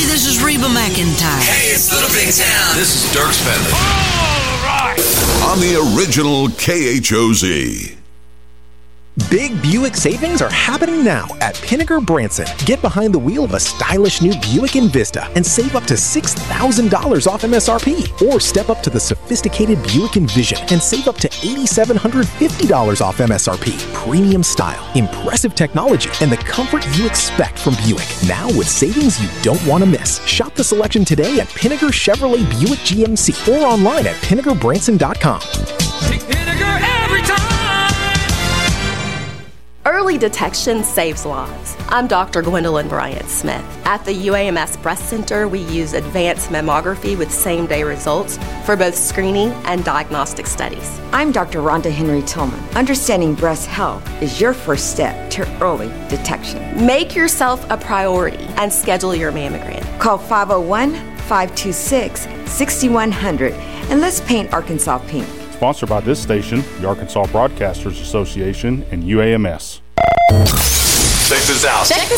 this is Reba McEntire. Hey, it's Little Big Town. This is Dirk Spender. All right. On the original KHOZ. Big Buick savings are happening now at Pinnaker Branson. Get behind the wheel of a stylish new Buick Envista and save up to $6,000 off MSRP. Or step up to the sophisticated Buick Envision and save up to $8,750 off MSRP. Premium style, impressive technology, and the comfort you expect from Buick. Now with savings you don't want to miss. Shop the selection today at Pinnaker Chevrolet Buick GMC or online at PinnakerBranson.com. Take Pinnaker every time. Early detection saves lives. I'm Dr. Gwendolyn Bryant-Smith. At the UAMS Breast Center, we use advanced mammography with same-day results for both screening and diagnostic studies. I'm Dr. Rhonda Henry Tillman. Understanding breast health is your first step to early detection. Make yourself a priority and schedule your mammogram. Call 501-526-6100 and let's paint Arkansas pink. Sponsored by this station, the Arkansas Broadcasters Association, and UAMS. Check this out. Check this